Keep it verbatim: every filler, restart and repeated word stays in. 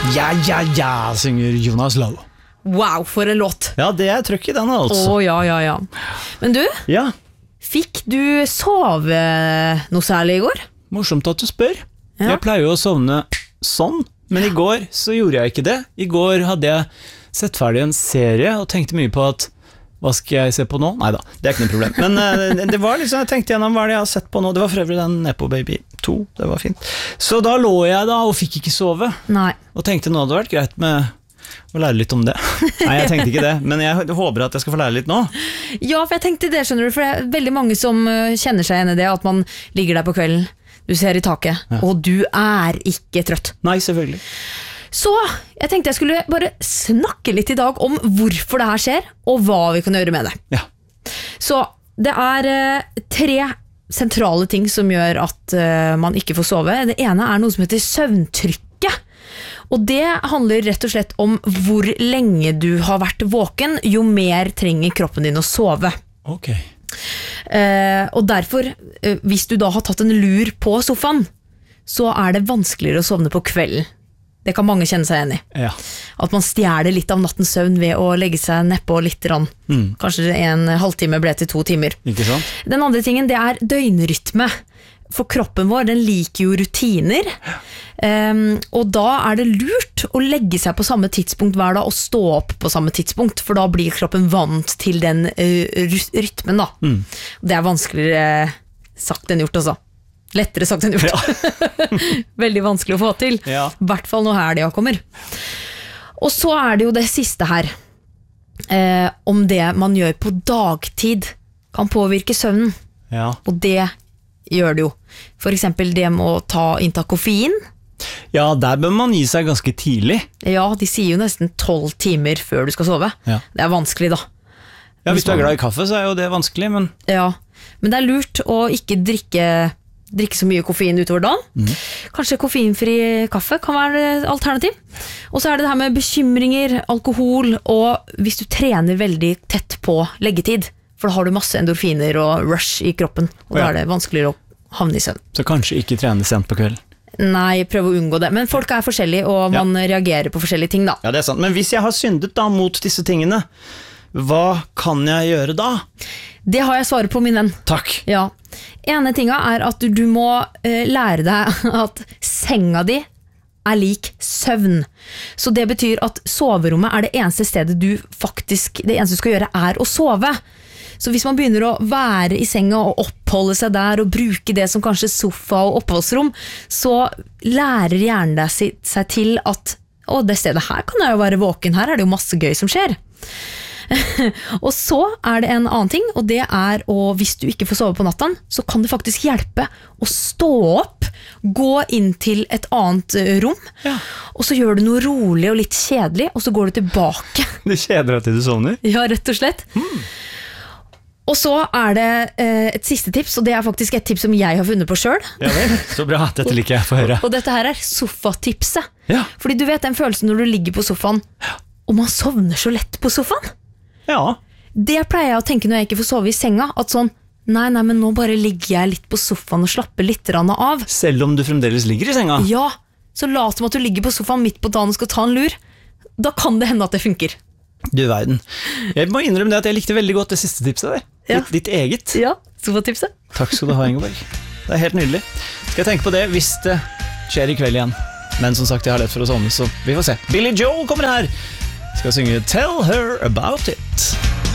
Ja, ja, ja, synger Jonas Low. Wow, for en låt. Ja, det er trøkk i den altså. Å, ja, ja, ja. Men du, Ja, fikk du sove noe særlig i går? morsomt at du spør. Ja. Jeg pleier jo å sovne sånn, men i går så gjorde jeg ikke det. I går hadde jeg sett ferdig en serie og tenkte mye på at hva skal jeg se på nå? Neida, det er ikke noe problem. Men uh, det var liksom, jeg tenkte gjennom hva det jeg har sett på nå. Det var for øvrig den Nepo Baby to, det var fint. Så da lå jeg da og fikk ikke sove. Nei. Og tenkte nå hadde det vært greit med å lære litt om det. Nei, jeg tenkte ikke det, men jeg håper at jeg skal få lære litt nå. Ja, for jeg tenkte det, skjønner du, for det er veldig mange som uh, kjenner seg igjen i det, at man ligger der på kvelden, du ser i taket, ja. Og du er ikke trøtt. Nei, selvfølgelig. Så jeg tenkte jeg skulle bare snakke litt i dag om hvorfor det her skjer, og hva vi kan gjøre med det. Ja. Så det er uh, tre sentrale ting som gjør at uh, man ikke får sove. Det ene er noe som heter søvntrykket. Og det handler rett og slett om hvor lenge du har vært våken, jo mer trenger kroppen din å sove. Ok. Uh, og derfor, uh, hvis du da har tatt en lur på sofaen, så er det vanskeligere å sovne på kvelden. Det kan mange kjenne seg igjen i. Ja. At man stjeler litt av nattens søvn ved å legge seg nedpå litt rann. Mm. Kanskje en halvtime ble til to timer. Ikke sant? Den andre tingen, det er døgnrytme. For kroppen vår, den liker jo rutiner. Um, og da er det lurt å legge seg på samme tidspunkt hver dag og stå opp på samme tidspunkt, for da blir kroppen vant til den uh, rytmen da. Mm. Det er vanskeligere sagt enn gjort også. Lettere sagt enn gjort. Ja. Veldig vanskelig å få til. Ja. I hvert fall når helga kommer. Og så er det jo det siste her. Eh, om det man gjør på dagtid kan påvirke søvnen. Ja. Og det gjør det jo. For eksempel det med å ta inntak koffein. Ja, der bør man gi seg ganske tidlig. Ja, de sier jo nesten tolv timer før du skal sove. Ja. Det er vanskelig da. Ja, hvis du er glad i kaffe, så er jo det vanskelig, men... Ja, men det er lurt å ikke drikke... drikke så mye koffein utover dagen. Mm. Kanskje koffeinfri kaffe kan være alternativ. Og så er det det her med bekymringer, alkohol, og hvis du trener veldig tett på leggetid, for da har du masse endorfiner og rush i kroppen, og da er det vanskeligere å havne i søvn. Så kanskje ikke trene sent på kvelden? Nei, prøv å unngå det. Men folk er forskjellige, og man ja. reagerer på forskjellige ting da. Ja, det er sant. Men hvis jeg har syndet da mot disse tingene, hva kan jeg gjøre da? Det har jeg svaret på, min venn. Takk. Ja. Ene tinga er at du, du må uh, lære deg at senga di er lik søvn. Så det betyr at soverommet er det eneste stedet du faktisk, det eneste du skal gjøre er å sove. Så hvis man begynner å være i senga og oppholde seg der og bruke det som kanskje sofa og oppholdsrom, så lærer hjernen deg seg til at å, det stedet her kan jeg jo være våken, her er det jo masse gøy som skjer. Og så er det en annen ting, og det er å, hvis du ikke får sove på natten, så kan det faktisk hjelpe å stå opp, gå inn til et annet rom, ja. Og så gjør du noe rolig og litt kjedelig, og så går du tilbake. Du kjeder deg til du sovner? Ja, rett og slett. Hmm. Og så er det eh, et siste tips, og det er faktisk et tips som jeg har funnet på selv. Ja vel, så bra, dette liker jeg å få høre. Og, og dette her er sofatipset. Ja. Fordi du vet den følelsen når du ligger på sofaen, og man sovner så lett på sofaen. Ja. Det pleier jeg å tenke når jeg ikke får sove i senga, at sånn, nei, nei, men nå bare ligger jeg litt på sofaen og slapper litt av. Selv om du fremdeles ligger i senga? Ja, så lat som at du ligger på sofaen midt på dagen og skal ta en lur. Da kan det hende at det funker. Du verden. Jeg må innrømme det at jeg likte veldig godt det siste tipset der. Ja. Ditt, ditt eget. Ja, sofatipset. Takk skal du ha, Ingeborg. Det er helt nydelig. Skal jeg tenke på det hvis det skjer i kveld igjen. Men som sagt, jeg har lett for å sovne, så vi får se. Billy Joel kommer her. Skal synge Tell Her About It.